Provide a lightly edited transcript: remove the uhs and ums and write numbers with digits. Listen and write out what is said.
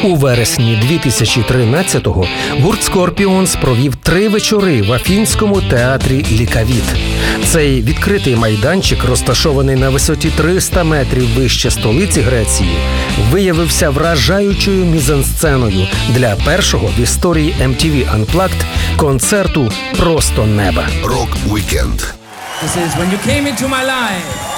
У вересні 2013-го гурт Scorpions провів 3 вечори в Афінському театрі «Лікавіт». Цей відкритий майданчик, розташований на висоті 300 метрів вище столиці Греції, виявився вражаючою мізансценою для першого в історії MTV Unplugged концерту «Просто неба». Рок-вікенд. This is When You Came Into My Life.